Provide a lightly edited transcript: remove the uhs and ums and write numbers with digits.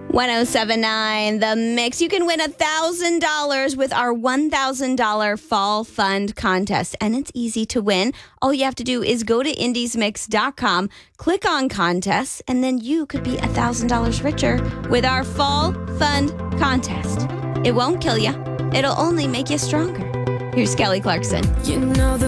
1079 The Mix. You can win $1,000 with our $1,000 Fall Fund contest. And it's easy to win. All you have to do is go to indiesmix.com, click on contests, and then you could be $1,000 richer with our Fall Fund contest. It won't kill you. It'll only make you stronger. Here's Kelly Clarkson. You know the